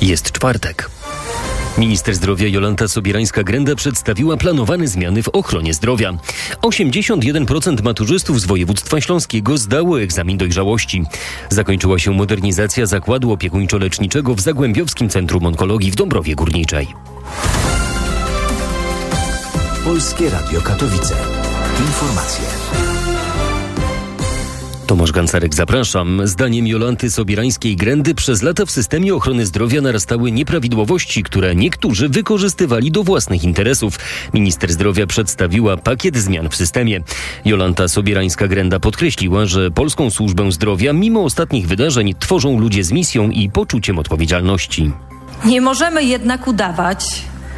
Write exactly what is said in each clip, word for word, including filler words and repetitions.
Jest czwartek. Minister zdrowia Jolanta Sobierańska-Grenda przedstawiła planowane zmiany w ochronie zdrowia. osiemdziesiąt jeden procent maturzystów z województwa śląskiego zdało egzamin dojrzałości. Zakończyła się modernizacja zakładu opiekuńczo-leczniczego w Zagłębiowskim Centrum Onkologii w Dąbrowie Górniczej. Polskie Radio Katowice. Informacje. Tomasz Gancarek, zapraszam. Zdaniem Jolanty Sobierańskiej-Grendy przez lata w systemie ochrony zdrowia narastały nieprawidłowości, które niektórzy wykorzystywali do własnych interesów. Minister zdrowia przedstawiła pakiet zmian w systemie. Jolanta Sobierańska-Grenda podkreśliła, że polską służbę zdrowia mimo ostatnich wydarzeń tworzą ludzie z misją i poczuciem odpowiedzialności. Nie możemy jednak udawać,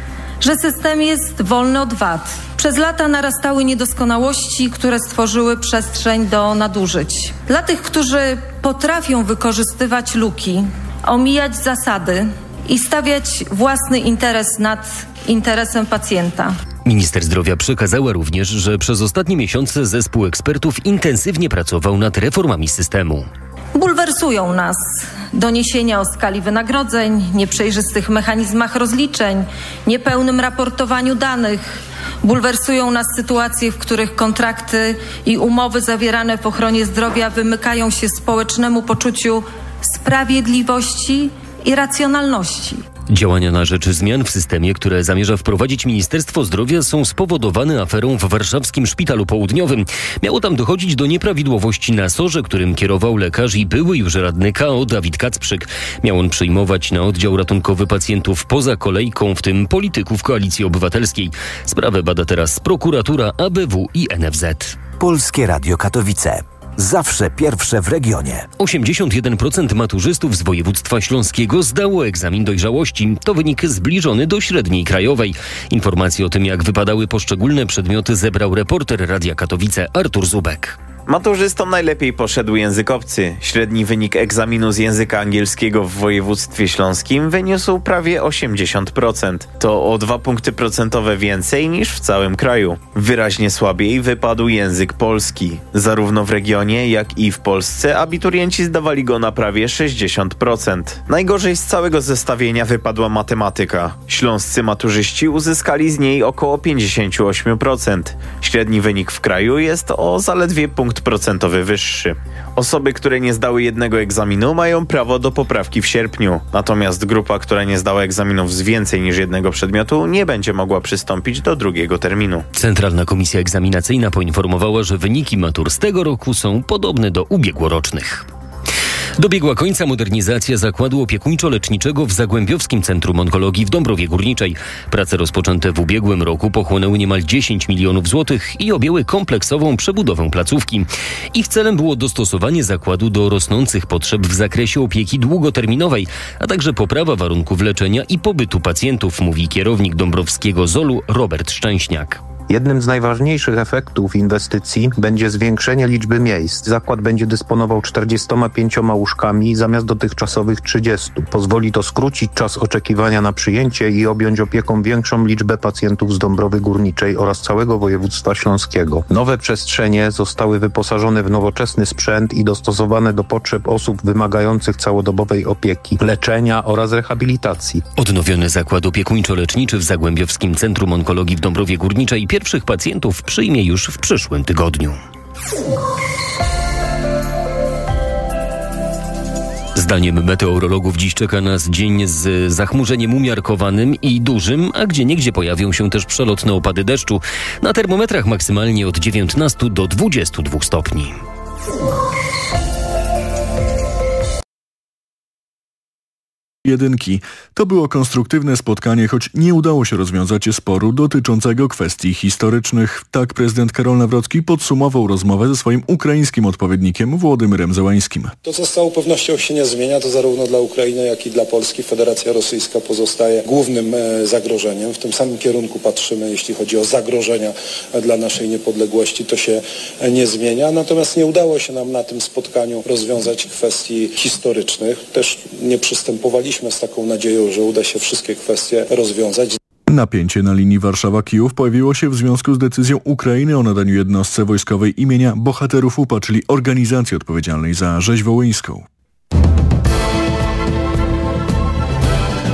że system jest wolny od wad. Przez lata narastały niedoskonałości, które stworzyły przestrzeń do nadużyć. Dla tych, którzy potrafią wykorzystywać luki, omijać zasady i stawiać własny interes nad interesem pacjenta. Minister zdrowia przekazała również, że przez ostatnie miesiące zespół ekspertów intensywnie pracował nad reformami systemu. Bulwersują nas doniesienia o skali wynagrodzeń, nieprzejrzystych mechanizmach rozliczeń, niepełnym raportowaniu danych. Bulwersują nas sytuacje, w których kontrakty i umowy zawierane w ochronie zdrowia wymykają się społecznemu poczuciu sprawiedliwości i racjonalności. Działania na rzecz zmian w systemie, które zamierza wprowadzić Ministerstwo Zdrowia, są spowodowane aferą w warszawskim Szpitalu Południowym. Miało tam dochodzić do nieprawidłowości na sorze, którym kierował lekarz i były już radny K O Dawid Kacprzyk. Miał on przyjmować na oddział ratunkowy pacjentów poza kolejką, w tym polityków Koalicji Obywatelskiej. Sprawę bada teraz prokuratura, A B W i N F Z. Polskie Radio Katowice. Zawsze pierwsze w regionie. osiemdziesiąt jeden procent maturzystów z województwa śląskiego zdało egzamin dojrzałości. To wynik zbliżony do średniej krajowej. Informacje o tym, jak wypadały poszczególne przedmioty, zebrał reporter Radia Katowice Artur Zubek. Maturzystom najlepiej poszedł język obcy. Średni wynik egzaminu z języka angielskiego w województwie śląskim wyniósł prawie osiemdziesiąt procent. To o dwa punkty procentowe więcej niż w całym kraju. Wyraźnie słabiej wypadł język polski. Zarówno w regionie, jak i w Polsce abiturienci zdawali go na prawie sześćdziesiąt procent. Najgorzej z całego zestawienia wypadła matematyka. Śląscy maturzyści uzyskali z niej około pięćdziesiąt osiem procent. Średni wynik w kraju jest o zaledwie punkt procentowy wyższy. Osoby, które nie zdały jednego egzaminu, mają prawo do poprawki w sierpniu. Natomiast grupa, która nie zdała egzaminów z więcej niż jednego przedmiotu, nie będzie mogła przystąpić do drugiego terminu. Centralna Komisja Egzaminacyjna poinformowała, że wyniki matur z tego roku są podobne do ubiegłorocznych. Dobiegła końca modernizacja zakładu opiekuńczo-leczniczego w Zagłębiowskim Centrum Onkologii w Dąbrowie Górniczej. Prace rozpoczęte w ubiegłym roku pochłonęły niemal dziesięć milionów złotych i objęły kompleksową przebudowę placówki. Ich celem było dostosowanie zakładu do rosnących potrzeb w zakresie opieki długoterminowej, a także poprawa warunków leczenia i pobytu pacjentów, mówi kierownik dąbrowskiego zolu Robert Szczęśniak. Jednym z najważniejszych efektów inwestycji będzie zwiększenie liczby miejsc. Zakład będzie dysponował czterdziestoma pięcioma łóżkami zamiast dotychczasowych trzydziestu. Pozwoli to skrócić czas oczekiwania na przyjęcie i objąć opieką większą liczbę pacjentów z Dąbrowy Górniczej oraz całego województwa śląskiego. Nowe przestrzenie zostały wyposażone w nowoczesny sprzęt i dostosowane do potrzeb osób wymagających całodobowej opieki, leczenia oraz rehabilitacji. Odnowiony zakład opiekuńczo-leczniczy w Zagłębiowskim Centrum Onkologii w Dąbrowie Górniczej pierwszych pacjentów przyjmie już w przyszłym tygodniu. Zdaniem meteorologów dziś czeka nas dzień z zachmurzeniem umiarkowanym i dużym, a gdzieniegdzie pojawią się też przelotne opady deszczu. Na termometrach maksymalnie od dziewiętnastu do dwudziestu dwóch stopni. Jedynki. To było konstruktywne spotkanie, choć nie udało się rozwiązać sporu dotyczącego kwestii historycznych. Tak prezydent Karol Nawrocki podsumował rozmowę ze swoim ukraińskim odpowiednikiem Włodymyrem Zełańskim. To, co z całą pewnością się nie zmienia, to zarówno dla Ukrainy, jak i dla Polski Federacja Rosyjska pozostaje głównym zagrożeniem. W tym samym kierunku patrzymy, jeśli chodzi o zagrożenia dla naszej niepodległości. To się nie zmienia. Natomiast nie udało się nam na tym spotkaniu rozwiązać kwestii historycznych. Też nie przystępowaliśmy z taką nadzieją, że uda się wszystkie kwestie rozwiązać. Napięcie na linii Warszawa-Kijów pojawiło się w związku z decyzją Ukrainy o nadaniu jednostce wojskowej imienia bohaterów U P A, czyli organizacji odpowiedzialnej za rzeź wołyńską.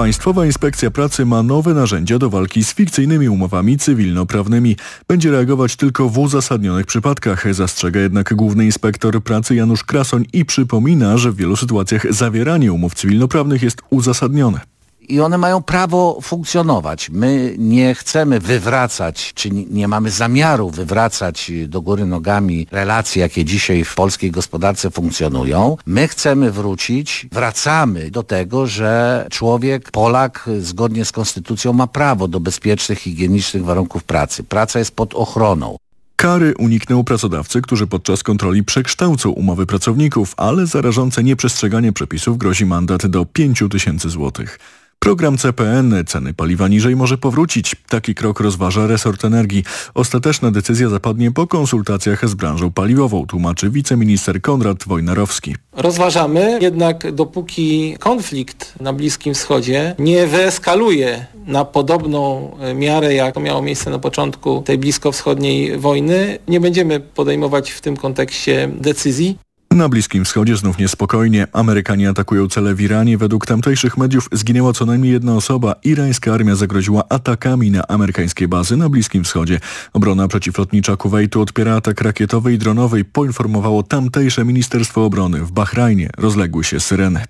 Państwowa Inspekcja Pracy ma nowe narzędzia do walki z fikcyjnymi umowami cywilnoprawnymi. Będzie reagować tylko w uzasadnionych przypadkach, zastrzega jednak główny inspektor pracy Janusz Krasoń i przypomina, że w wielu sytuacjach zawieranie umów cywilnoprawnych jest uzasadnione. I one mają prawo funkcjonować. My nie chcemy wywracać, czy nie mamy zamiaru wywracać do góry nogami relacji, jakie dzisiaj w polskiej gospodarce funkcjonują. My chcemy wrócić, wracamy do tego, że człowiek, Polak zgodnie z konstytucją ma prawo do bezpiecznych, higienicznych warunków pracy. Praca jest pod ochroną. Kary unikną pracodawcy, którzy podczas kontroli przekształcą umowy pracowników, ale za rażące nieprzestrzeganie przepisów grozi mandat do pięć tysięcy złotych. Program C P N, ceny paliwa niżej, może powrócić. Taki krok rozważa resort energii. Ostateczna decyzja zapadnie po konsultacjach z branżą paliwową, tłumaczy wiceminister Konrad Wojnarowski. Rozważamy, jednak dopóki konflikt na Bliskim Wschodzie nie wyeskaluje na podobną miarę, jak to miało miejsce na początku tej bliskowschodniej wojny, nie będziemy podejmować w tym kontekście decyzji. Na Bliskim Wschodzie znów niespokojnie. Amerykanie atakują cele w Iranie. Według tamtejszych mediów zginęła co najmniej jedna osoba. Irańska armia zagroziła atakami na amerykańskie bazy na Bliskim Wschodzie. Obrona przeciwlotnicza Kuwejtu odpiera atak rakietowy i dronowy, poinformowało tamtejsze Ministerstwo Obrony. W Bahrajnie rozległy się syreny.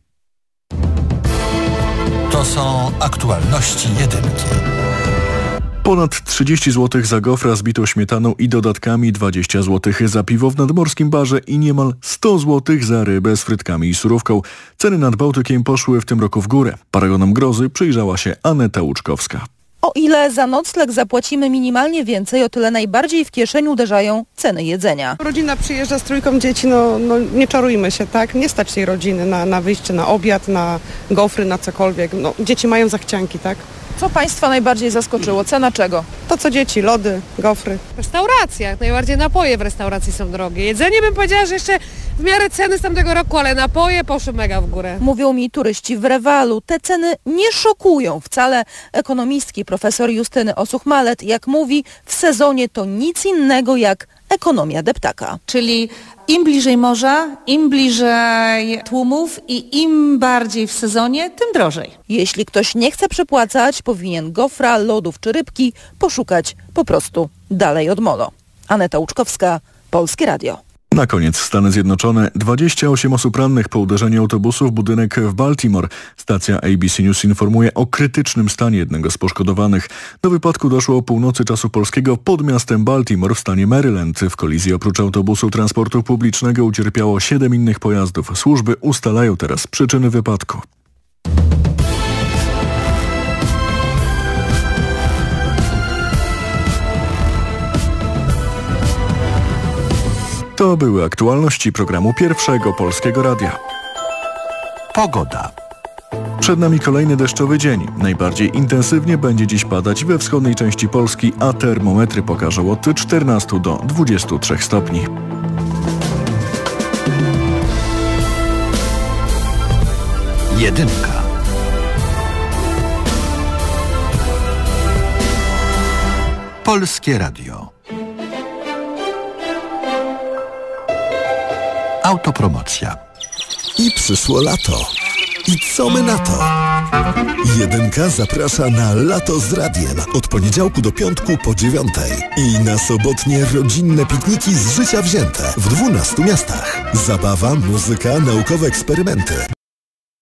To są aktualności jedynki. Ponad trzydzieści złotych za gofra z bitą śmietaną i dodatkami, dwadzieścia złotych za piwo w nadmorskim barze i niemal sto złotych za rybę z frytkami i surówką. Ceny nad Bałtykiem poszły w tym roku w górę. Paragonom grozy przyjrzała się Aneta Łuczkowska. O ile za nocleg zapłacimy minimalnie więcej, o tyle najbardziej w kieszeń uderzają ceny jedzenia. Rodzina przyjeżdża z trójką dzieci, no, no nie czarujmy się, tak? Nie stać tej rodziny na, na wyjście na obiad, na gofry, na cokolwiek. No, dzieci mają zachcianki, tak? Co Państwa najbardziej zaskoczyło? Cena czego? To co dzieci, lody, gofry. W restauracjach, najbardziej napoje w restauracji są drogie. Jedzenie bym powiedziała, że jeszcze w miarę ceny z tamtego roku, ale napoje poszły mega w górę. Mówią mi turyści w Rewalu. Te ceny nie szokują wcale. Ekonomistki profesor Justyny Osuch-Malet, jak mówi, w sezonie to nic innego jak ekonomia deptaka. Czyli im bliżej morza, im bliżej tłumów i im bardziej w sezonie, tym drożej. Jeśli ktoś nie chce przepłacać, powinien gofra, lodów czy rybki poszukać po prostu dalej od molo. Aneta Łuczkowska, Polskie Radio. Na koniec Stany Zjednoczone. dwadzieścia osiem osób rannych po uderzeniu autobusu w budynek w Baltimore. Stacja A B C News informuje o krytycznym stanie jednego z poszkodowanych. Do wypadku doszło o północy czasu polskiego pod miastem Baltimore w stanie Maryland. W kolizji oprócz autobusu transportu publicznego ucierpiało siedem innych pojazdów. Służby ustalają teraz przyczyny wypadku. To były aktualności programu Pierwszego Polskiego Radia. Pogoda. Przed nami kolejny deszczowy dzień. Najbardziej intensywnie będzie dziś padać we wschodniej części Polski, a termometry pokażą od czternastu do dwudziestu trzech stopni. Jedynka. Polskie Radio. Autopromocja. I przyszło lato. I co my na to? Jedynka zaprasza na Lato z Radiem od poniedziałku do piątku po dziewiątej. I na sobotnie rodzinne pikniki z życia wzięte w dwunastu miastach. Zabawa, muzyka, naukowe eksperymenty.